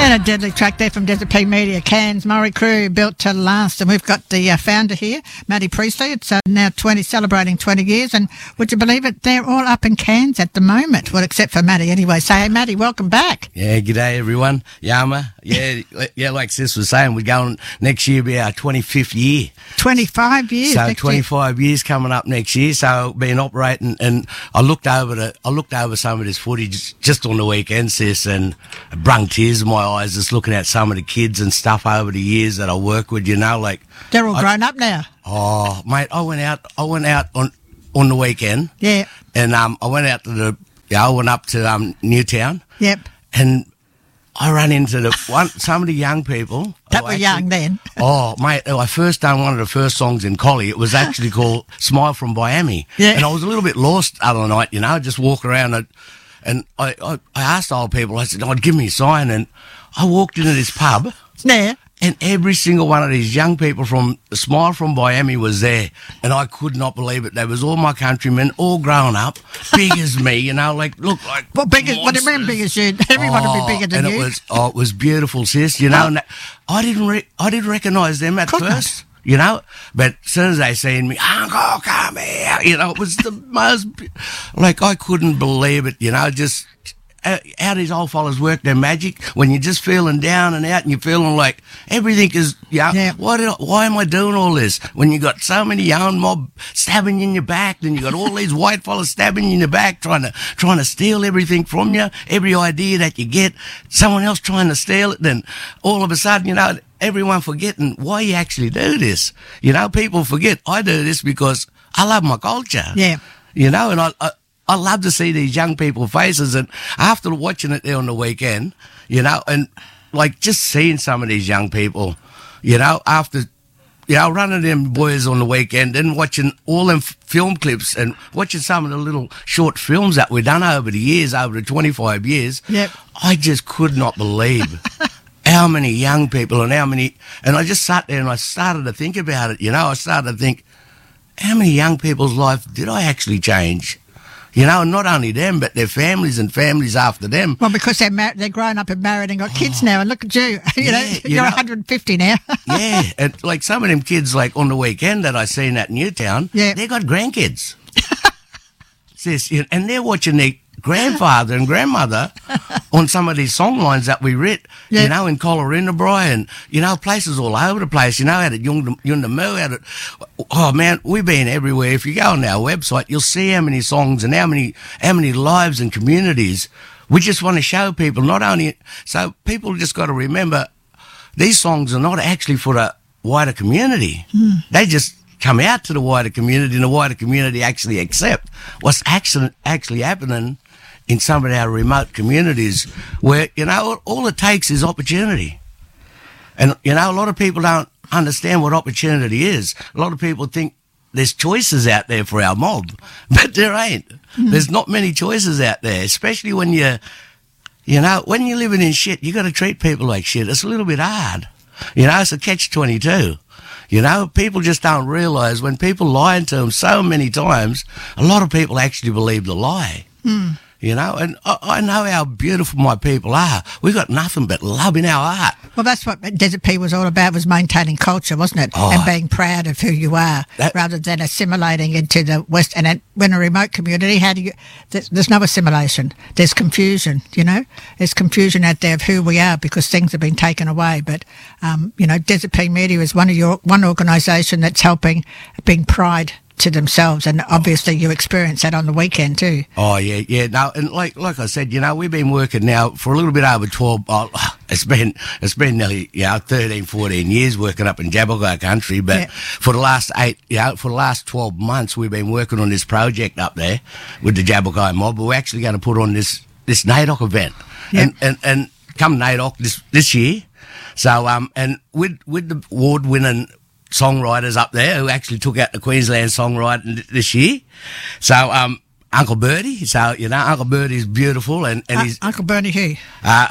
And a deadly track there from Desert Pea Media, Cairns Murray Crew, built to last. And we've got the founder here, Matty Priestley. It's now celebrating 20 years. And would you believe it, they're all up in Cairns at the moment. Well, except for Matty anyway. So, hey, Matty, welcome back. Yeah, g'day, everyone. Yama. Yeah, like Sis was saying, we're going next year, be our 25th year. 25 years. So 25 years coming up next year. So been operating, and I looked over some of this footage just on the weekend, Sis, and it brung tears in my eyes just looking at some of the kids and stuff over the years that I work with. You know, like they're all grown up now. Oh, mate, I went out on the weekend. Yeah. And I went out to I went up to Newtown. Yep. And I ran into some of the young people. That were young then. Oh, mate, I first done one of the first songs in Collie. It was actually called Smile from Miami. Yeah. And I was a little bit lost the other night, you know, just walk around. And I asked old people, I said, give me a sign. And I walked into this pub. Yeah. And every single one of these young people from Smile from Miami was there. And I could not believe it. They was all my countrymen, all grown up, big as me, you know, like, look like what do you mean big as you? Everyone would be bigger than you. It was beautiful, Sis, you know. And I didn't recognise them at first, you know. But as soon as they seen me, Uncle, come here, you know, it was the most, like, I couldn't believe it, you know, just how these old fellas work their magic when you're just feeling down and out and you're feeling like everything is, why am I doing all this? When you got so many young mob stabbing you in your back, then you got all these white fellas stabbing you in the back, trying to steal everything from you, every idea that you get, someone else trying to steal it, then all of a sudden, you know, everyone forgetting why you actually do this. You know, people forget I do this because I love my culture. Yeah. You know, and I love to see these young people's faces, and after watching it there on the weekend, you know, and like just seeing some of these young people, you know, after, you know, running them boys on the weekend and watching all them film clips and watching some of the little short films that we've done over the years, over the 25 years, I just could not believe how many young people and and I just sat there and I started to think about it, you know, I started to think, how many young people's life did I actually change? You know, not only them, but their families and families after them. Well, because they're grown up and married and got kids now, and look at you. You're 150 now. Yeah, and like some of them kids, like on the weekend that I seen at Newtown, they got grandkids. And they're watching their grandfather and grandmother on some of these song lines that we writ, you know, in Collarinabri and, you know, places all over the place, you know, out at Yuendamu, oh man, we've been everywhere. If you go on our website, you'll see how many songs and how many lives and communities. We just want to show people, not only, so people just got to remember, these songs are not actually for the wider community. They just come out to the wider community, and the wider community actually accept what's actually happening in some of our remote communities where, you know, all it takes is opportunity. And, you know, a lot of people don't understand what opportunity is. A lot of people think there's choices out there for our mob, but there ain't. There's not many choices out there, especially when when you're living in shit, you got to treat people like shit. It's a little bit hard. You know, it's a catch-22. You know, people just don't realise when people lie to them so many times, a lot of people actually believe the lie. You know, and I know how beautiful my people are. We've got nothing but love in our heart. Well, that's what Desert Pea was all about, was maintaining culture, wasn't it? And being proud of who you are, rather than assimilating into the West. And when a remote community, there's no assimilation. There's confusion, you know. There's confusion out there of who we are because things have been taken away. But, you know, Desert Pea Media is one organisation that's helping bring pride to themselves, and obviously you experience that on the weekend too. Oh yeah. No, and like I said, you know, we've been working now for a little bit over 12. It's been nearly 13, 14 years working up in Jabbergaw country, but for the last 12 months we've been working on this project up there with the Jabbergaw mob. We're actually going to put on this NAIDOC event, and come NAIDOC this year. So and with the award-winning songwriters up there who actually took out the Queensland songwriting this year. So, Uncle Bertie. So, you know, Uncle Bertie's beautiful and he's... Uncle Bertie who?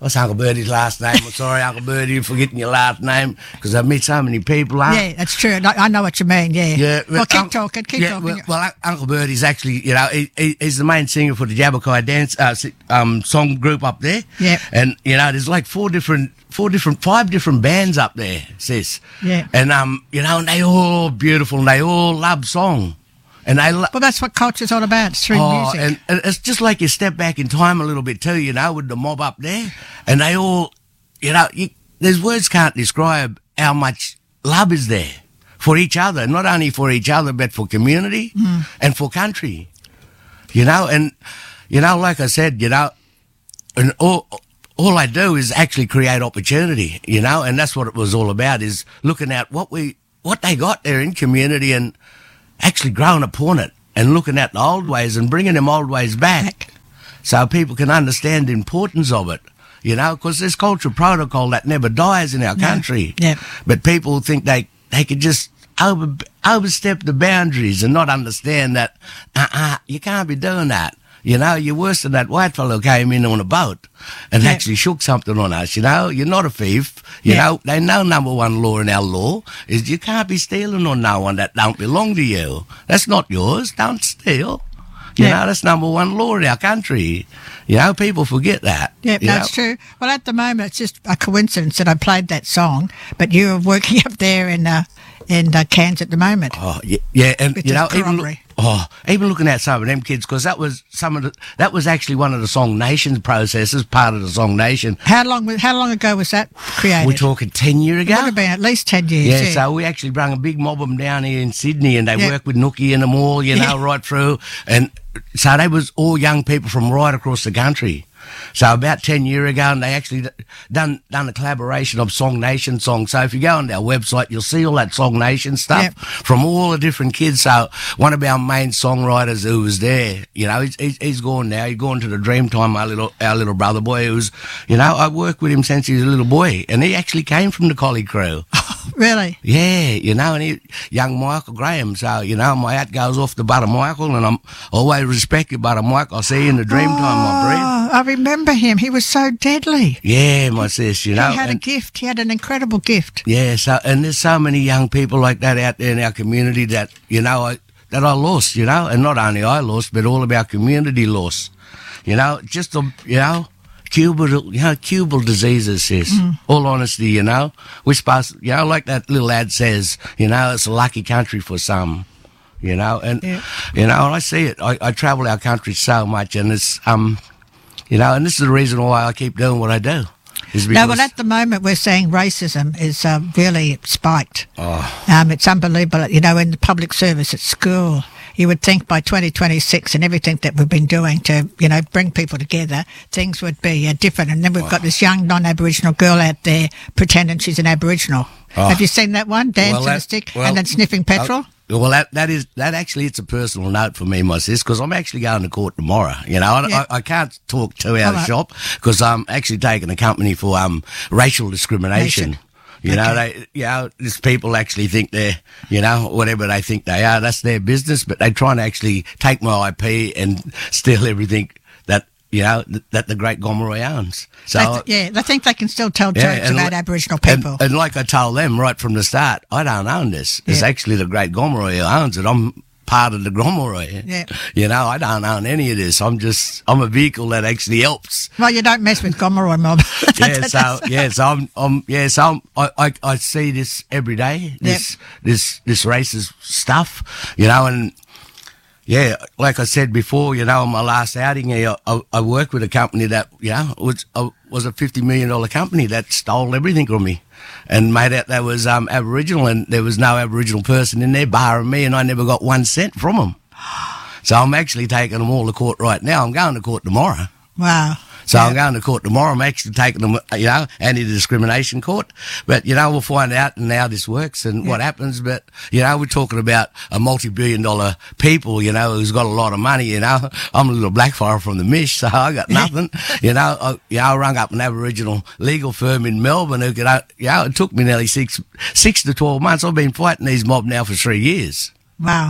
what's Uncle Bertie's last name? I'm sorry, Uncle Bertie, for forgetting your last name, because I've met so many people. Yeah, that's true. I know what you mean, yeah. Well, keep talking. Well, Uncle Bertie's actually, he's the main singer for the Jabberkai dance song group up there. Yeah. And, there's like five different bands up there, sis. Yeah. And, and they all beautiful, and they all love song. And well, that's what culture's all about. It's through music. And it's just like you step back in time a little bit too, with the mob up there. And they all, there's words can't describe how much love is there for each other. Not only for each other, but for community and for country. And, like I said, and all I do is actually create opportunity, and that's what it was all about, is looking at what they got there in community and actually growing upon it and looking at the old ways and bringing them old ways back so people can understand the importance of it, because there's cultural protocol that never dies in our country. Yeah. But people think they could just overstep the boundaries and not understand that, you can't be doing that. You're worse than that white fellow came in on a boat and actually shook something on us. You're not a thief. They know number one law in our law is you can't be stealing on no one that don't belong to you. That's not yours. Don't steal. That's number one law in our country. People forget that. Yeah, that's true. Well, at the moment, it's just a coincidence that I played that song, but you're working up there in Cairns at the moment. Oh, yeah, and even looking at some of them kids, because that was actually one of the Song Nation's processes, part of the Song Nation. How long ago was that created? We're talking 10 years ago. It would have been at least 10 years. Yeah, so we actually brought a big mob of them down here in Sydney, and they worked with Nookie and them all, right through, and so they was all young people from right across the country. So about 10 years ago, and they actually done a collaboration of Song Nation songs. So if you go on our website, you'll see all that Song Nation stuff from all the different kids. So one of our main songwriters who was there, he's gone now. He's gone to the Dreamtime, our little brother boy, who's, I worked with him since he was a little boy, and he actually came from the Collie crew. Really? Yeah, and young Michael Graham. So, my hat goes off to Butter Michael, and I'm always respect you, Butter Mike. I'll see you in the Dreamtime, my breed. I remember him. He was so deadly. Yeah, my sis, He had a gift. He had an incredible gift. Yeah, and there's so many young people like that out there in our community that, I lost, and not only I lost, but all of our community lost. Just, Cubal diseases, sis. All honesty, we're supposed, like that little ad says, it's a lucky country for some, and, I see it. I travel our country so much, and it's, and this is the reason why I keep doing what I do. No, well, at the moment we're seeing racism is really spiked. It's unbelievable. In the public service at school, you would think by 2026 and everything that we've been doing to, bring people together, things would be different. And then we've got this young non-Aboriginal girl out there pretending she's an Aboriginal. Have you seen that one? Dancing a stick and then sniffing petrol? Well, that actually, it's a personal note for me, my sis, because I'm actually going to court tomorrow. I can't talk 2 hours shop because I'm actually taking a company for racial discrimination. These people actually think they're, whatever they think they are, that's their business, but they're trying to actually take my IP and steal everything that, that the great Gomeroi owns. So they think they can still tell jokes about Aboriginal people. And like I told them right from the start, I don't own this. It's actually the great Gomeroi who owns it. I'm part of the Gomeroi. Yeah. I don't own any of this. I'm a vehicle that actually helps. Well, you don't mess with Gomeroi mob. I see this every day. This racist stuff, and like I said before, in my last outing here, I worked with a company that, was a $50 million company that stole everything from me and made out that was Aboriginal, and there was no Aboriginal person in there barring me, and I never got 1 cent from them. So I'm actually taking them all to court right now. I'm going to court tomorrow. Wow. So I'm going to court tomorrow. I'm actually taking them, anti-discrimination court. But, we'll find out and how this works and what happens. But, we're talking about a multi-billion-dollar people, who's got a lot of money, I'm a little blackfire from the Mish, so I got nothing. I rung up an Aboriginal legal firm in Melbourne who could, it took me nearly 6 to 12 months. I've been fighting these mob now for 3 years. Wow.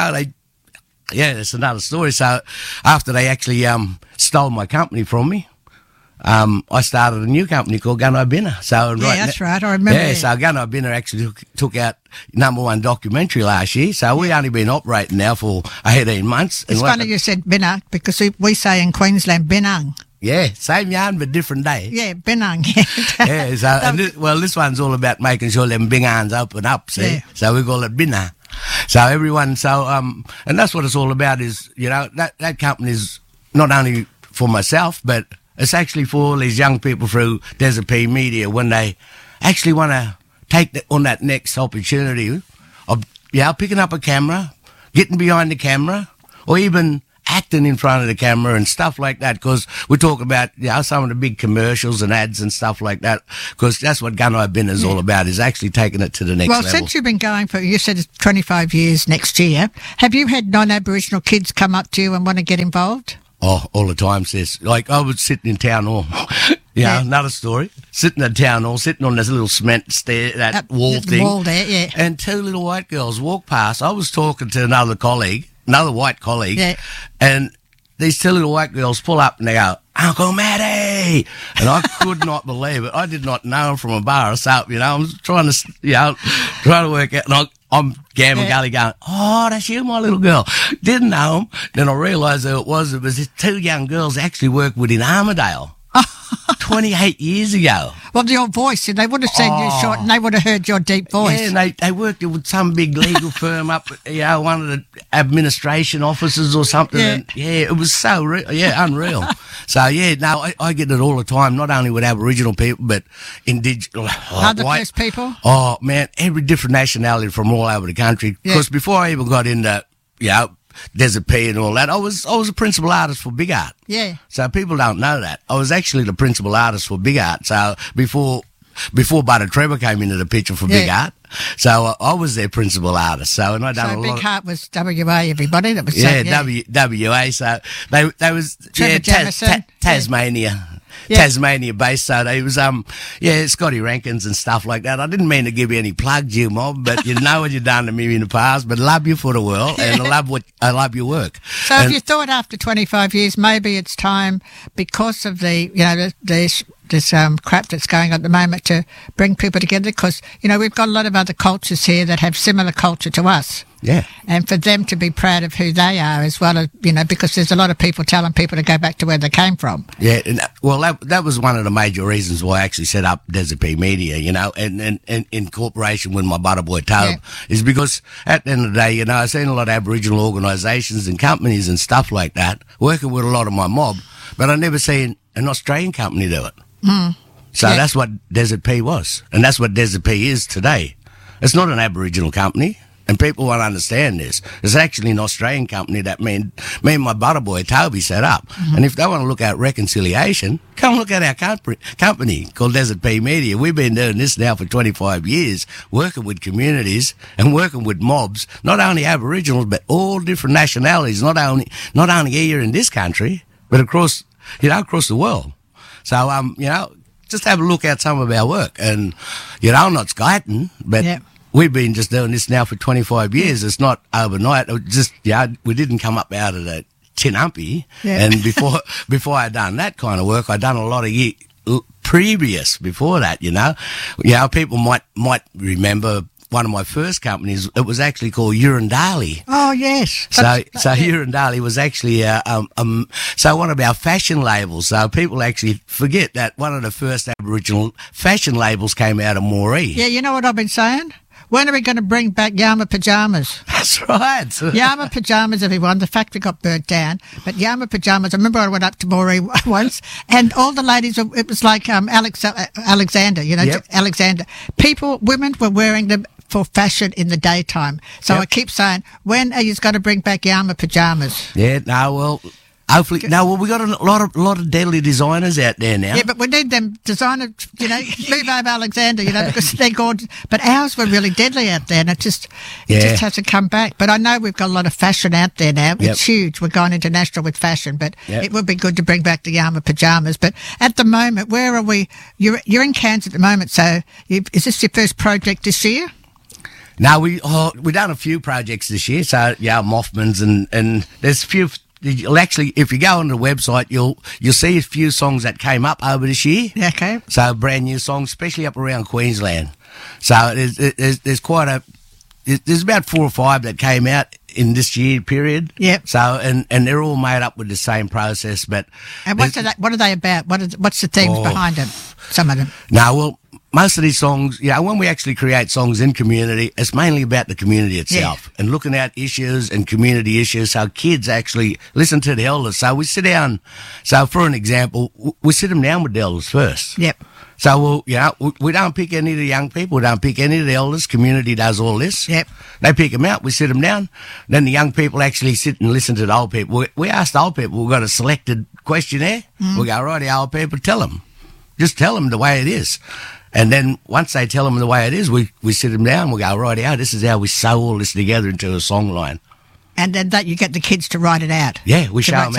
It's another story. So after they actually stole my company from me, I started a new company called Gunai Binner. So that's right. I remember. Yeah, so Gunai Binner actually took out #1 documentary last year. So we've only been operating now for 18 months. It's funny you said Binner because we say in Queensland Binang. Yeah, same yarn but different day. Yeah, Binang. Yeah, so this one's all about making sure them bingans open up. See, so we call it Binner. So everyone, and that's what it's all about. Is that company is not only for myself, but it's actually for all these young people through Desert P Media when they actually want to take on that next opportunity of picking up a camera, getting behind the camera, or even acting in front of the camera and stuff like that, because we talk about some of the big commercials and ads and stuff like that, because that's what Gunai Binner is all about, is actually taking it to the next level. Well, since you've been going you said it's 25 years next year, have you had non-Aboriginal kids come up to you and want to get involved? Oh, all the time, sis. Like, I was sitting in town hall. Another story. Sitting in town hall, sitting on this little cement stair, that wall thing. Wall there, yeah. And two little white girls walk past. I was talking to another white colleague, and these two little white girls pull up and they go, "Uncle Matty!" And I could not believe it. I did not know them from a bar. So, I'm trying to work out, and I'm gammon gully going, "Oh, that's you, my little girl." Didn't know them. Then I realised who it was. It was these two young girls actually worked with in Armidale 28 years ago. Well, your voice, they would have seen you short and they would have heard your deep voice. Yeah, and they worked with some big legal firm up, one of the administration offices or something. Yeah, and, it was so unreal. So, I get it all the time, not only with Aboriginal people, but indigenous, other First people? Oh, man, every different nationality from all over the country. Because before I even got into, Desert P and all that, I was a principal artist for Big Art. Yeah. So people don't know that. I was actually the principal artist for Big Art. So before Butter Trevor came into the picture for Big Art, so I was their principal artist. So and I done a lot. Big Art was WA. Everybody that was WA. So they was Tasmania. Yeah. Tasmania based, so they was Scotty Rankins and stuff like that. I didn't mean to give you any plugs, you mob, but you know what you've done to me in the past. But love you for the world, and I love your work. So, if you thought after 25 years, maybe it's time, because of the this crap that's going on at the moment, to bring people together, because we've got a lot of other cultures here that have similar culture to us. Yeah. And for them to be proud of who they are, as well as, because there's a lot of people telling people to go back to where they came from. Yeah. And, that was one of the major reasons why I actually set up Desert P Media, and in cooperation with my butter boy, Tobe, is because at the end of the day, I've seen a lot of Aboriginal organisations and companies and stuff like that working with a lot of my mob, but I never seen an Australian company do it. Mm. So that's what Desert P was. And that's what Desert P is today. It's not an Aboriginal company. And people won't understand this. It's actually an Australian company that me and my butter boy, Toby, set up. Mm-hmm. And if they want to look at reconciliation, come look at our company called Desert P Media. We've been doing this now for 25 years, working with communities and working with mobs, not only Aboriginals, but all different nationalities, not only here in this country, but across the world. So, just have a look at some of our work. And, I'm not skiting, but... Yep. We've been just doing this now for 25 years. It's not overnight. It just, we didn't come up out of the tin umpy. Yeah. And before I done that kind of work, I done a lot of previous before that, people might remember one of my first companies. It was actually called Urundali. Oh, yes. So Urundali was actually, one of our fashion labels. So people actually forget that one of the first Aboriginal fashion labels came out of Moree. Yeah, you know what I've been saying? When are we going to bring back Yama Pyjamas? That's right. Yama Pyjamas, everyone. The factory got burnt down. But Yama Pyjamas, I remember I went up to Moree once, and all the ladies, it was like Alexander, Alexander. Women were wearing them for fashion in the daytime. So I keep saying, when are you going to bring back Yama Pyjamas? Yeah, no, well... Hopefully, we got a lot of deadly designers out there now. Yeah, but we need them designers, move over Alexander, because they're gorgeous. But ours were really deadly out there, and it just hasn't come back. But I know we've got a lot of fashion out there now. Yep. It's huge. We're going international with fashion, but it would be good to bring back the Yama Pyjamas. But at the moment, where are we? You're in Cairns at the moment, so is this your first project this year? No, we've done a few projects this year. So Mothmans and there's a few you'll actually, if you go on the website, you'll see a few songs that came up over this year. Yeah, okay. So brand new songs, especially up around Queensland. So there's quite a, there's about 4 or 5 that came out in this year period. Yep. So, and they're all made up with the same process, but. And what are they about? What's the themes behind them? Some of them. No, well, most of these songs, when we actually create songs in community, it's mainly about the community itself and looking at issues and community issues so kids actually listen to the elders. So we sit down, so for an example, we sit them down with the elders first. Yep. So, we don't pick any of the young people, we don't pick any of the elders, community does all this. Yep. They pick them out, we sit them down, then the young people actually sit and listen to the old people. We ask the old people, we've got a selected questionnaire, we go, right, the old people, tell them. Just tell them the way it is. And then once they tell them the way it is, we sit them down, we go, right, this is how we sew all this together into a song line. And then you get the kids to write it out. Yeah, we show them